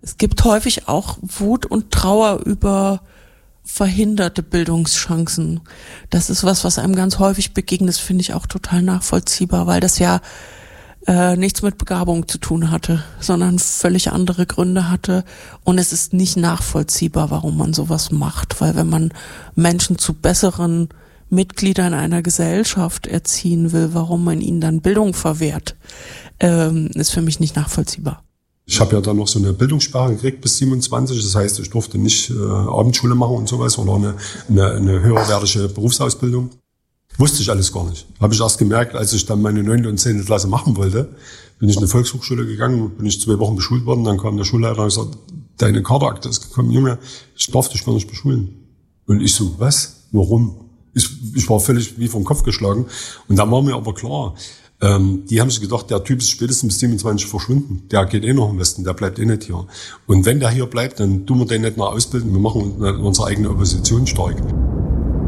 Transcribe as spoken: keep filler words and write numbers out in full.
Es gibt häufig auch Wut und Trauer über verhinderte Bildungschancen. Das ist was, was einem ganz häufig begegnet. Das finde ich auch total nachvollziehbar, weil das ja äh, nichts mit Begabung zu tun hatte, sondern völlig andere Gründe hatte. Und es ist nicht nachvollziehbar, warum man sowas macht, weil wenn man Menschen zu besseren Mitgliedern einer Gesellschaft erziehen will, warum man ihnen dann Bildung verwehrt, ähm, ist für mich nicht nachvollziehbar. Ich habe ja dann noch so eine Bildungssperre gekriegt bis siebenundzwanzig. Das heißt, ich durfte nicht äh, Abendschule machen und sowas oder eine, eine, eine höherwertige Berufsausbildung. Wusste ich alles gar nicht. Habe ich erst gemerkt, als ich dann meine neunte und zehnte Klasse machen wollte, bin ich in eine Volkshochschule gegangen, bin ich zwei Wochen beschult worden. Dann kam der Schulleiter und gesagt, deine Kaderakte ist gekommen, Junge, ich darf dich gar nicht beschulen. Und ich so, was? Warum? Ich, ich war völlig wie vom Kopf geschlagen. Und dann war mir aber klar, ähm, die haben sich gedacht, der Typ ist spätestens bis siebenundzwanzig verschwunden. Der geht eh noch im Westen, der bleibt eh nicht hier. Und wenn der hier bleibt, dann tun wir den nicht mehr ausbilden, wir machen unsere eigene Opposition stark.